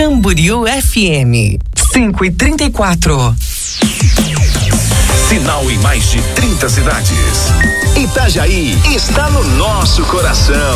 Camboriú FM 5:34. Sinal em mais de 30 cidades. Itajaí está no nosso coração.